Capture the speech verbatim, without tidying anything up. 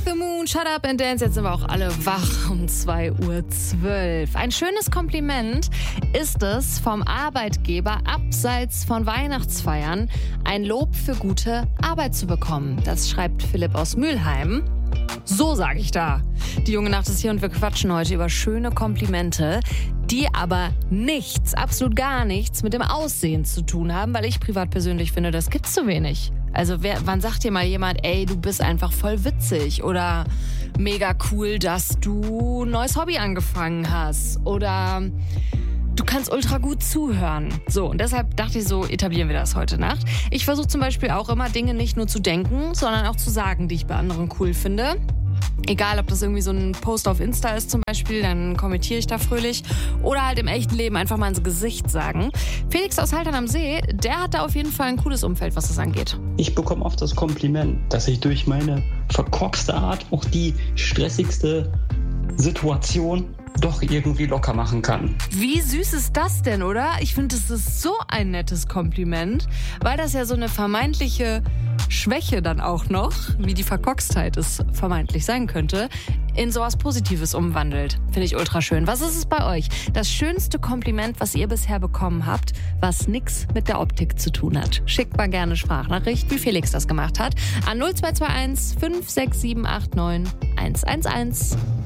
the Moon, Shut Up and Dance. Jetzt sind wir auch alle wach um zwei Uhr zwölf. Ein schönes Kompliment ist es vom Arbeitgeber, abseits von Weihnachtsfeiern ein Lob für gute Arbeit zu bekommen. Das schreibt Philipp aus Mülheim. So sage ich da. Die junge Nacht ist hier und wir quatschen heute über schöne Komplimente, die aber nichts, absolut gar nichts mit dem Aussehen zu tun haben, weil ich privat persönlich finde, das gibt's zu wenig. Also wer, wann sagt dir mal jemand, ey, du bist einfach voll witzig oder mega cool, dass du ein neues Hobby angefangen hast oder du kannst ultra gut zuhören. So, und deshalb dachte ich, so etablieren wir das heute Nacht. Ich versuche zum Beispiel auch immer Dinge nicht nur zu denken, sondern auch zu sagen, die ich bei anderen cool finde. Egal, ob das irgendwie so ein Post auf Insta ist zum Beispiel, dann kommentiere ich da fröhlich. Oder halt im echten Leben einfach mal ins Gesicht sagen. Felix aus Haltern am See, der hat da auf jeden Fall ein cooles Umfeld, was das angeht. Ich bekomme oft das Kompliment, dass ich durch meine verkorkste Art auch die stressigste Situation doch irgendwie locker machen kann. Wie süß ist das denn, oder? Ich finde, das ist so ein nettes Kompliment, weil das ja so eine vermeintliche Schwäche dann auch noch, wie die Verkorkstheit es vermeintlich sein könnte, in sowas Positives umwandelt. Finde ich ultra schön. Was ist es bei euch? Das schönste Kompliment, was ihr bisher bekommen habt, was nichts mit der Optik zu tun hat. Schickt mal gerne Sprachnachricht, wie Felix das gemacht hat, an null zwei zwei eins fünf sechs sieben acht neun eins eins eins.